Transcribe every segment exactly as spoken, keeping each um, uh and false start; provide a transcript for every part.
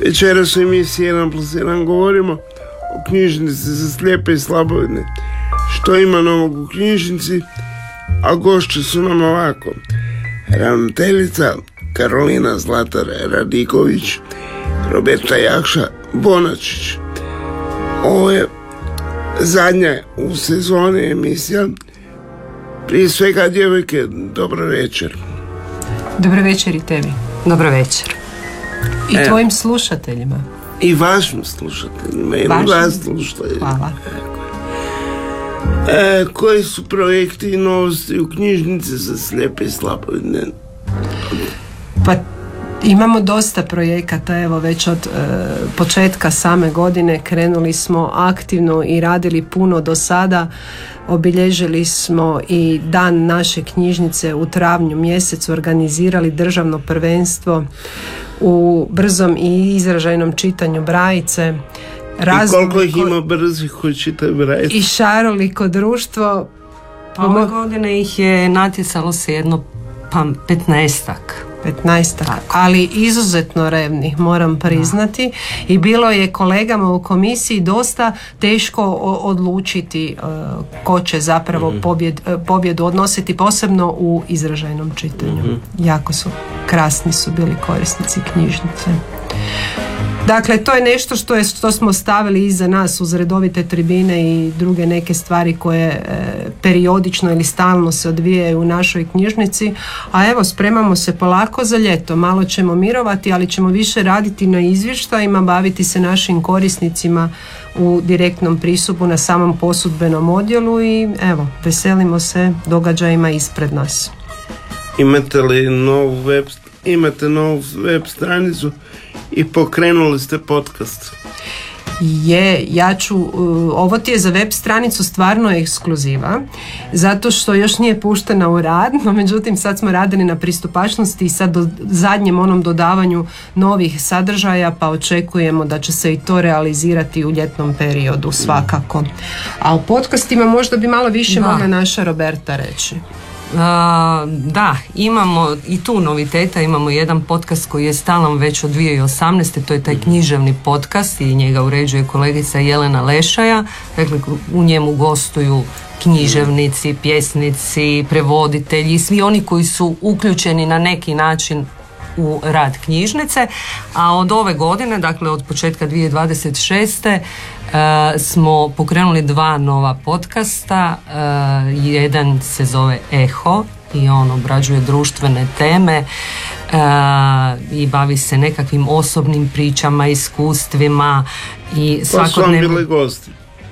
Večeras u emisiji jedan plus jedan govorimo o knjižnici za slijepe i slabovidne. Što ima novog u knjižnici, a gošće su nam ovako: ravnateljica Karolina Zlatar Radiković, Roberta Jakša Bonačić. Ovo je zadnja u sezoni emisija. Prije svega, djevojke, dobro večer. Dobro večer i tebi. Dobro večer. I e, tvojim slušateljima. I vašim slušateljima. I vas slušateljima. Hvala. E, koji su projekti i novosti u knjižnici za slijepe i slabovidne? Pa imamo dosta projekata, evo već od e, početka same godine krenuli smo aktivno i radili puno do sada. Obilježili smo i dan naše knjižnice u travnju mjesecu, organizirali državno prvenstvo u brzom i izražajnom čitanju Brajice. Razno I koliko ih ima brzih koji čitaju Brajice? I šaroliko društvo. Ove godine ih je natjecalo se jedno pa petnaestak. petnaestak, ali izuzetno revnih, moram priznati. Da. I bilo je kolegama u komisiji dosta teško odlučiti uh, ko će zapravo mm-hmm. pobjed, pobjedu odnositi, posebno u izražajnom čitanju. Mm-hmm. Jako su krasni su bili korisnici knjižnice. Dakle, to je nešto što, je, što smo stavili iza nas uz redovite tribine i druge neke stvari koje e, periodično ili stalno se odvijaju u našoj knjižnici. A evo, spremamo se polako za ljeto. Malo ćemo mirovati, ali ćemo više raditi na izvještajima, baviti se našim korisnicima u direktnom pristupu na samom posudbenom odjelu i evo, veselimo se događajima ispred nas. Imate li novu web, imate novu web stranicu i pokrenuli ste podcast? Je, ja ću, ovo ti je za web stranicu stvarno ekskluziva, zato što još nije puštena u rad, no međutim sad smo radili na pristupačnosti i sad do zadnjem onom dodavanju novih sadržaja, pa očekujemo da će se i to realizirati u ljetnom periodu svakako. A o podcastima možda bi malo više da. mogla naša Roberta reći. Uh, da, imamo i tu noviteta, imamo jedan podcast koji je stalan već od dvije tisuće osamnaeste. To je taj književni podcast i njega uređuje kolegica Jelena Lešaja. Dakle, u njemu gostuju književnici, pjesnici, prevoditelji, svi oni koji su uključeni na neki način u rad knjižnice, a od ove godine, dakle od početka dvije tisuće dvadeset šeste Uh, smo pokrenuli dva nova podcasta. Uh, jedan se zove Eho i on obrađuje društvene teme uh, i bavi se nekakvim osobnim pričama, iskustvima i svakodnevno. Pa su vam bili gosti?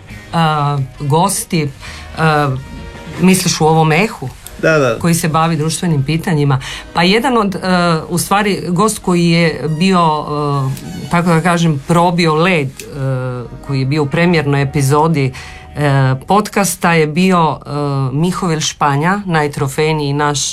Uh, gosti, uh, misliš u ovom Ehu? Da, da. Koji se bavi društvenim pitanjima. Pa jedan od, uh, u stvari, gost koji je bio, uh, tako da kažem, probio led, uh, koji je bio u premijernoj epizodi uh, podcasta je bio uh, Mihovil Španja, najtrofejniji naš uh,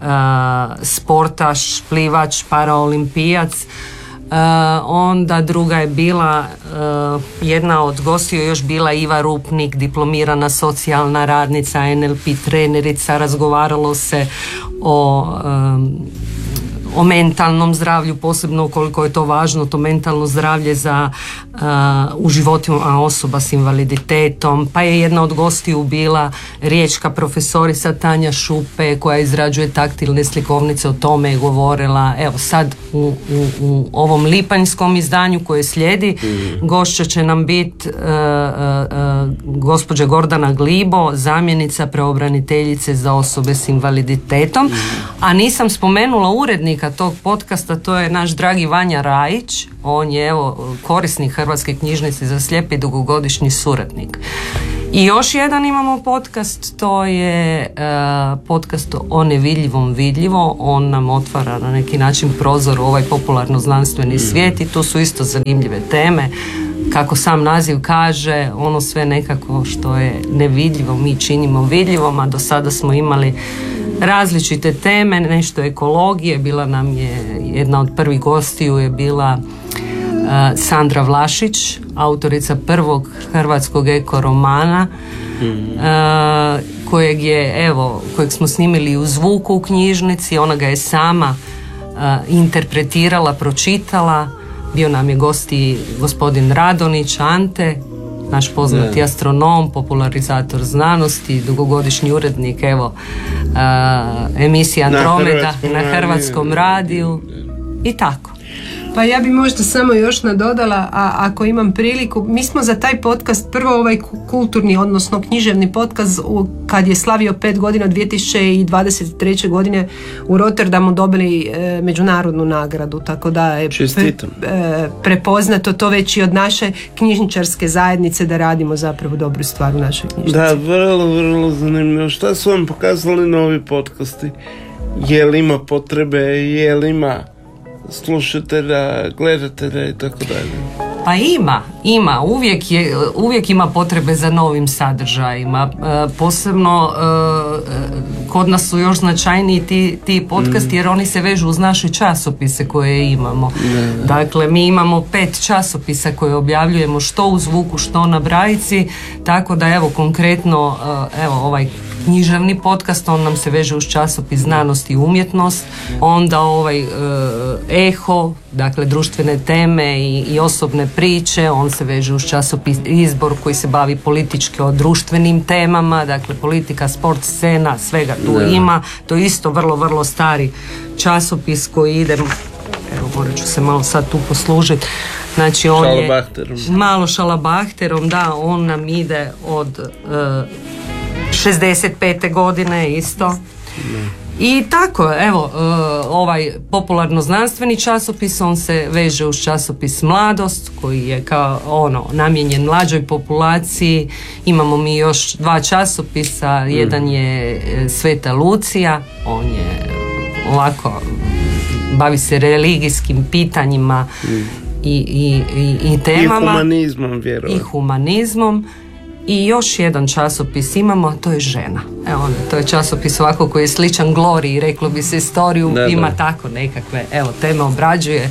sportaš, plivač, paraolimpijac. Uh, onda druga je bila uh, jedna od gostiju još bila Iva Rupnik, diplomirana socijalna radnica, en el pe trenerica. Razgovaralo se o um, o mentalnom zdravlju, posebno koliko je to važno, to mentalno zdravlje za uh, u životima osoba s invaliditetom. Pa je jedna od gostiju bila riječka profesorica Tanja Šupe koja izrađuje taktilne slikovnice, o tome je govorila. Evo sad u, u, u ovom lipanjskom izdanju koje slijedi mm. gošća će nam biti uh, uh, uh, gospođa Gordana Glibo, zamjenica pravobraniteljice za osobe s invaliditetom. Mm. A nisam spomenula urednika tog podcasta, to je naš dragi Vanja Rajić. On je evo korisnik Hrvatske knjižnice za slijepe i dugogodišnji suradnik. I još jedan imamo podcast, to je uh, podcast o nevidljivom vidljivo. On nam otvara na neki način prozor u ovaj popularno znanstveni svijet i tu su isto zanimljive teme. Kako sam naziv kaže, ono sve nekako što je nevidljivo mi činimo vidljivom, a do sada smo imali različite teme, nešto ekologije. Bila nam je jedna od prvih gostiju je bila uh, Sandra Vlašić, autorica prvog hrvatskog ekoromana, mm-hmm. uh, kojeg je evo kojeg smo snimili u zvuku u knjižnici. Ona ga je sama uh, interpretirala, pročitala. bio nam je gost i gospodin Radonić Ante, naš poznati ne. astronom, popularizator znanosti, dugogodišnji urednik, evo, uh, emisija Andromeda na, na Hrvatskom radiju i tako. Pa ja bi možda samo još nadodala, a ako imam priliku, mi smo za taj podcast, prvo ovaj kulturni, odnosno književni podcast, u, kad je slavio pet godina dvije tisuće dvadeset treće godine u Rotterdamu dobili e, međunarodnu nagradu, tako da je pre, e, prepoznato to već i od naše knjižničarske zajednice da radimo zapravo dobru stvar u našoj knjižnici. Da, vrlo, vrlo zanimljivo. Šta su vam pokazali novi podcasti? Je li ima potrebe, je li ima slušatelja, gledatelja i tako dalje? Pa ima, ima, uvijek, je, uvijek ima potrebe za novim sadržajima, e, posebno e, kod nas su još značajniji ti, ti podcasti, mm. jer oni se vežu uz naše časopise koje imamo. Ne. Dakle, mi imamo pet časopisa koje objavljujemo što u Zvuku, što na Brajici, tako da evo konkretno e, evo ovaj književni podcast, on nam se veže uz časopis Znanost i umjetnost, onda ovaj e, Eho, dakle društvene teme i, i osobne priče, on se veže uz časopis Izbor koji se bavi politički o društvenim temama, dakle politika, sport, scena, svega tu yeah. ima. To je isto vrlo, vrlo stari časopis koji ide, evo morat ću se malo sad tu poslužiti, znači on je malo šalabahterom, da, on nam ide od e, šezdeset pete godine isto. Ne. I tako, evo, ovaj popularno znanstveni časopis, on se veže uz časopis Mladost, koji je kao ono namijenjen mlađoj populaciji. Imamo mi još dva časopisa, jedan je Sveta Lucija, on je ovako, bavi se religijskim pitanjima i, i, i, i temama. I humanizmom, vjerujem. I humanizmom. I još jedan časopis imamo, a to je Žena. Evo, to je časopis ovako koji je sličan Gloriji, reklo bi se istoriju, da, ima da. tako nekakve, evo, teme obrađuje.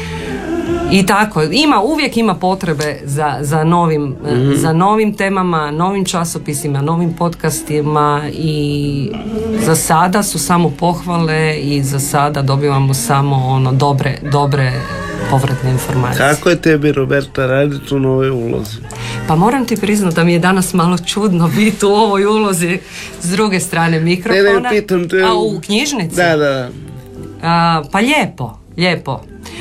I tako, ima, uvijek ima potrebe za, za, novim, mm-hmm. za novim temama, novim časopisima, novim podcastima i za sada su samo pohvale i za sada dobivamo samo ono dobre, dobre povratne informacije. Kako je tebi, Roberta, raditi u novoj ulozi? Pa moram ti priznati da mi je danas malo čudno biti u ovoj ulozi s druge strane mikrofona. Ne, ne, pitam te... A u knjižnici? Da, da. A, pa lijepo, lijepo.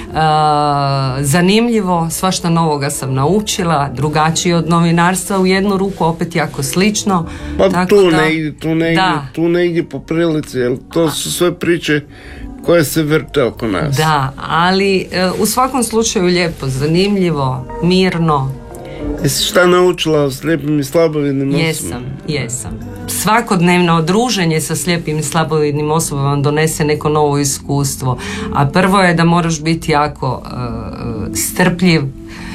A, zanimljivo, svašta novoga sam naučila, drugačije od novinarstva u jednu ruku, opet jako slično. Pa tako tu da, negdje, tu negdje, da. tu negdje po prilici, jer to su sve priče koje se vrte oko nas. Da, ali u svakom slučaju lijepo, zanimljivo, mirno. Jesi šta naučila o slijepim i slabovidnim osobama? Jesam, jesam. Svakodnevno druženje sa slijepim i slabovidnim osobama vam donese neko novo iskustvo. A prvo je da moraš biti jako uh, strpljiv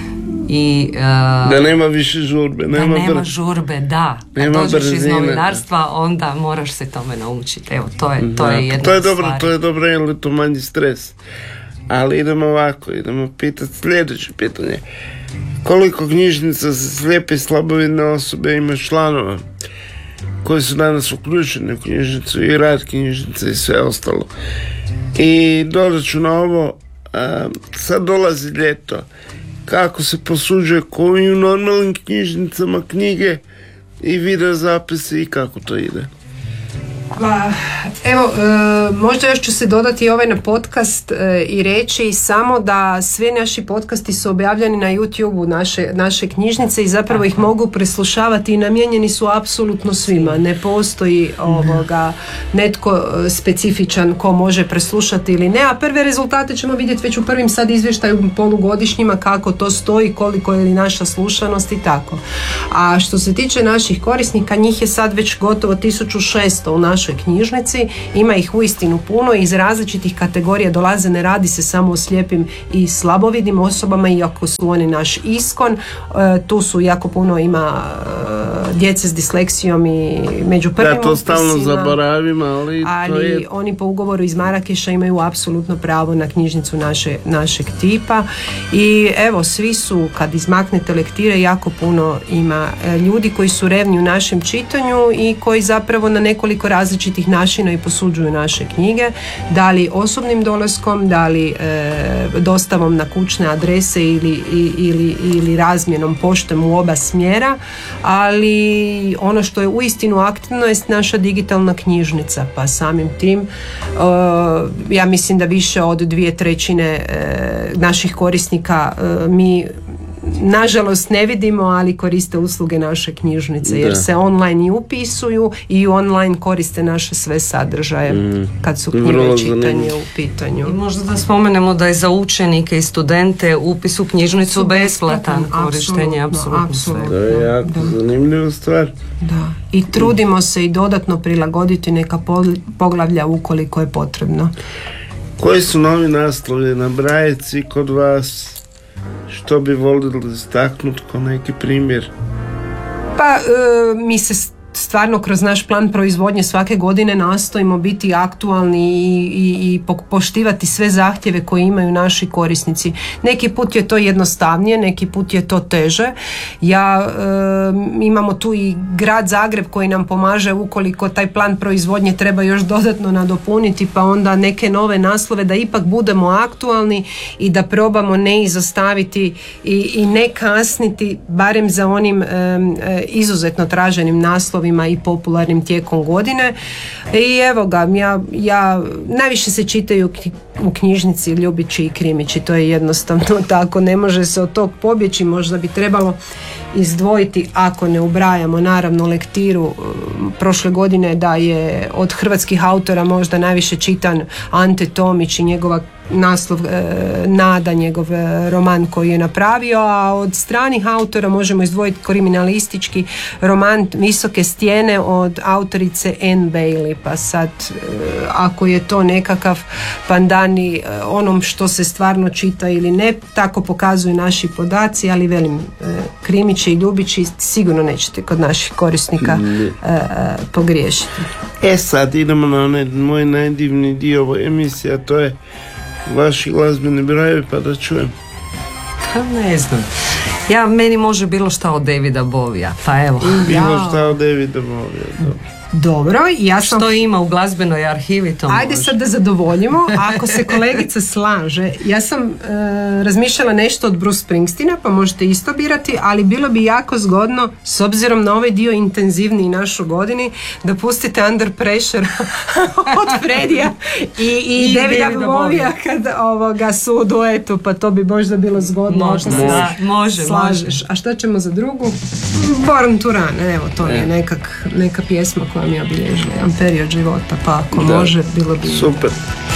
i uh, da nema više žurbe. Nema da nema br- žurbe, da. Nema Kad dođeš brzine. iz novinarstva, onda moraš se tome naučiti. Evo, to je, to je jedna to je dobro, stvar. to je dobro, jer je to manji stres. Ali idemo ovako, idemo pitati sljedeće pitanje. Koliko knjižnica za slijepe i slabovidne osobe ima članova koji su danas uključeni u knjižnicu i rad knjižnice i sve ostalo? I dodat ću na ovo, a, sad dolazi ljeto, kako se posuđuje koji u normalnim knjižnicama knjige i video zapisi i kako to ide? Pa, evo, e, možda još ću se dodati ovaj na podcast e, i reći samo da svi naši podcasti su objavljeni na YouTube-u naše, naše knjižnice i zapravo ih mogu preslušavati i namijenjeni su apsolutno svima. Ne postoji ovoga netko specifičan ko može preslušati ili ne, a prve rezultate ćemo vidjeti već u prvim sad izvještaju polugodišnjima kako to stoji, koliko je li naša slušanost i tako. A što se tiče naših korisnika, njih je sad već gotovo tisuću šesto u našoj knjižnici, ima ih uistinu puno i iz različitih kategorija dolaze, ne radi se samo o slijepim i slabovidnim osobama, iako su oni naš iskon, e, tu su jako puno ima djece s disleksijom i među prvim da, to stalno upisima, zaboravim, ali, ali to je... oni po ugovoru iz Marakeša imaju apsolutno pravo na knjižnicu naše, našeg tipa i evo, svi su, kad izmaknete lektire, jako puno ima ljudi koji su revni u našem čitanju i koji zapravo na nekoliko različitih načina i posuđuju naše knjige, da li osobnim dolaskom, da li e, dostavom na kućne adrese ili, ili, ili razmjenom poštom u oba smjera, ali ono što je uistinu aktivno je naša digitalna knjižnica, pa samim tim e, ja mislim da više od dvije trećine e, naših korisnika e, mi nažalost ne vidimo, ali koriste usluge naše knjižnice, jer da. se online i upisuju i online koriste naše sve sadržaje mm. kad su knjige čitanje u pitanju. I možda da spomenemo da je za učenike i studente upis u knjižnicu besplatan, korištenje apsolutno sve. To je jako da. zanimljiva stvar. Da. I trudimo se i dodatno prilagoditi neka poglavlja ukoliko je potrebno. Koji su novi naslovi na Brajici kod vas? Što bi volili istaknuti kao neki primjer? Pa e, mi se stvarno kroz naš plan proizvodnje svake godine nastojimo biti aktualni i, i, i poštivati sve zahtjeve koje imaju naši korisnici. Neki put je to jednostavnije, neki put je to teže. Ja e, imamo tu i grad Zagreb koji nam pomaže ukoliko taj plan proizvodnje treba još dodatno nadopuniti, pa onda neke nove naslove da ipak budemo aktualni i da probamo ne izostaviti i, i ne kasniti barem za onim e, e, izuzetno traženim naslovima i popularnim tijekom godine. I evo ga, ja, ja najviše se čitaju u knjižnici Ljubići i Krimići, to je jednostavno tako, ne može se od tog pobjeći. Možda bi trebalo izdvojiti, ako ne ubrajamo naravno lektiru, prošle godine da je od hrvatskih autora možda najviše čitan Ante Tomić i njegova naslov e, Nada, njegov e, roman koji je napravio, a od stranih autora možemo izdvojiti kriminalistički roman Visoke stijene od autorice Anne Bailey, pa sad e, ako je to nekakav pandan e, onom što se stvarno čita ili ne, tako pokazuju naši podaci, ali velim, e, Krimići i Ljubići sigurno nećete kod naših korisnika e, e, pogriješiti. E sad idemo na onaj moj najdivni dio ove emisije, a to je vaši glazbeni brojevi, pa da čujem. Pa ne znam. Ja, meni može bilo šta od Davida Bovija, pa evo. Bilo šta od Davida Bovija, dobro. Dobro, ja sam... Što ima u glazbenoj arhivi, to Ajde može. sad da zadovoljimo, ako se kolegica slaže. Ja sam e, razmišljala nešto od Bruce Springsteena, pa možete isto birati, ali bilo bi jako zgodno, s obzirom na ovaj dio intenzivniji našu godini, da pustite Under Pressure od Fredija i, i, I Davida Bovija kad ovoga su u duetu, pa to bi možda bilo zgodno. Možda, ako se da, može, slažeš. može. A što ćemo za drugu? Born to Run, evo, to mi je nekak, neka pjesma koja mi je obilježila jedan period života, pa ako da. može, bilo bi... Super.